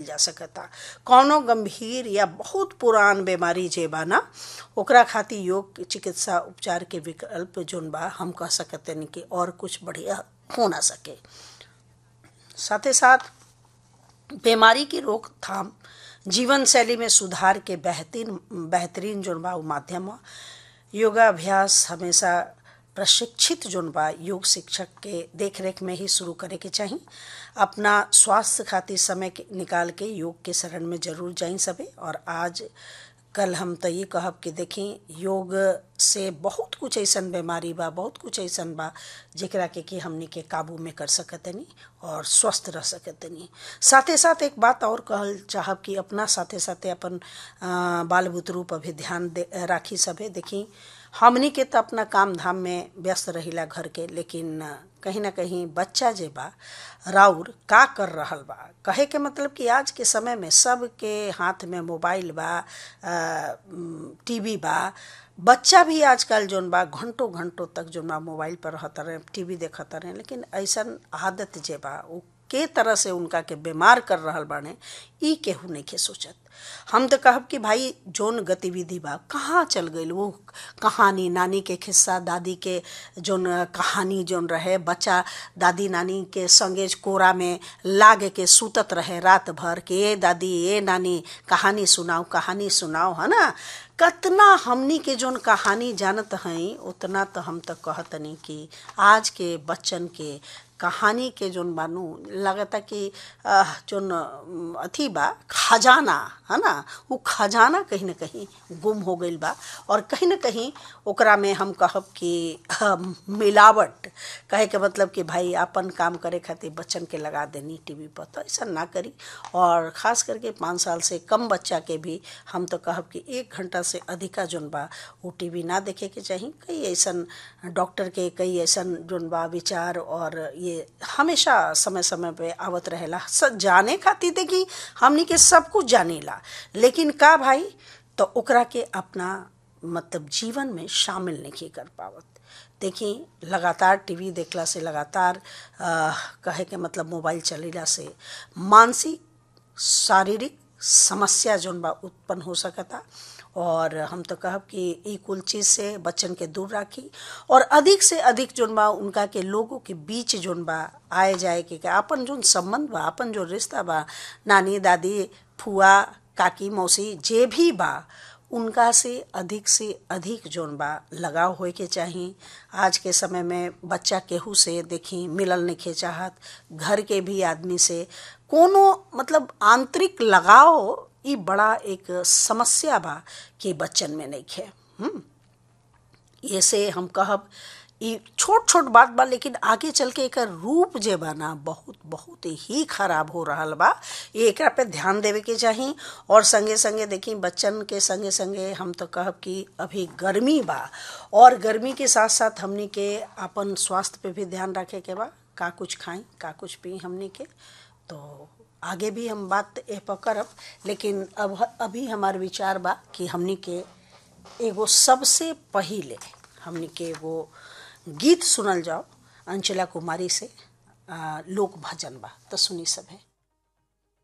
जा सकता। कौनो गंभीर या बहुत पुरान बीमारी जे बा ना, ओकरा खातिर योग चिकित्सा उपचार के विकल्प जोन बा हम कह सकते नहीं कि और कुछ बढ़िया हो ना सके। साथ ही साथ बीमारी की रोकथाम, जीवन शैली में सुधार के बेहतरीन जोन बा माध्यम ह। योगाभ्यास हमेशा प्रशिक्षित जोन बा योग शिक्षक के देखरेख में ही शुरू करे के चाहिए। अपना स्वास्थ्य खातिर समय निकाल के योग के शरण में जरूर जाई सबे। और आज कल हम तो ये कहब कि देखी योग से बहुत कुछ ऐसन बीमारी बा, बहुत कुछ ऐसन बा जेकरा के कि हमनी के काबू में कर सकतनी और स्वस्थ रह सकतनी। साथे साथ एक बात और कहल चाहब कि अपना साथे साथे अपन बाल बुतरू पर भी ध्यान राखी सबे। देखी हमनी के तो अपना काम धाम में व्यस्त रहिला घर के, लेकिन कहीं ना कहीं बच्चा जे बा राउर का कर रहल बा, कहे के मतलब कि आज के समय में सबके हाथ में मोबाइल बा, टीवी बा। बच्चा भी आजकल जोन बा घंटों घंटों तक जोन बा मोबाइल पर रहता रहे, टीवी देखता रहे, लेकिन ऐसन आदत जे बा वो के तरह से उनका के बीमार कर रहल बाने ई केहू नहीं के सोचत। हम तो कहब कि भाई जोन गतिविधि बा कहाँ चल गई, वो कहानी नानी के खिस्सा, दादी के जोन कहानी जोन रहे, बच्चा दादी नानी के संगे कोरा में लागे के सूतत रहे रात भर के ए दादी ए नानी कहानी सुनाओ है ना। कतना हमनी के जोन कहानी जानत हैं उतना तो हम तो कहतनी कि आज के बच्चन के कहानी के जोन बानू लगता कि जोन अथी बा खजाना है ना, वो खजाना कहीं ना कहीं गुम हो गई बा। और कहीं ना कहीं ओकरा में हम कहब कि मिलावट, कहे के मतलब कि भाई अपन काम करे खातिर बच्चन के लगा देनी टीवी पर, तो ऐसा ना करी। और ख़ास करके 5 साल से कम बच्चा के भी हम तो कहब कि 1 घंटा से अधिका जोन बा वो टीवी ना देखे के चाहिए। कई ऐसन डॉक्टर के कई ऐसन जोन बा विचार और ये हमेशा समय समय पे आवत रहेला सब जाने खातिर। देखी हमनी के सब कुछ जानेला, लेकिन का भाई तो ओकरा के अपना मतलब जीवन में शामिल नहीं कर पावत। देखी लगातार टीवी देखला से, लगातार कहे के मतलब मोबाइल चलेला से मानसिक शारीरिक समस्या जोन बा उत्पन्न हो सकता। और हम तो कहब कि ई कुल चीज़ से बच्चन के दूर राखी और अधिक से अधिक जोन बा उनका के लोगों के बीच जोन बा आए जाए के अपन जोन संबंध बा, अपन जो रिश्ता बा, नानी दादी फुआ काकी मौसी जे भी बा, उनका से अधिक जोन बा लगाव होए के चाहिए। आज के समय में बच्चा केहू से देखी मिलल नहीं चाहत, घर के भी आदमी से कोनो मतलब आंतरिक लगाव ई बड़ा एक समस्या बा कि बच्चन में नहीं खे। ये से हम कहब ई छोट छोट बात बा, लेकिन आगे चल के एकर रूप जे बा ना बहुत बहुत ही खराब हो रहल बा। ये एकरा पे ध्यान देवे के चाहिए। और संगे संगे देखी बच्चन के संगे संगे हम तो कहब कि अभी गर्मी बा और गर्मी के साथ साथ हमनी के अपन स्वास्थ्य पे भी ध्यान रखे के बा। का कुछ खाई का कुछ पी हमनी के, तो आगे भी हम बात ए पर करब, लेकिन अभी हमार विचार बा कि हमनी के एगो सबसे पहिले हमनी के एगो गीत सुनल जाओ अंचला कुमारी से, लोक भजन बा, तो सुनी सब है।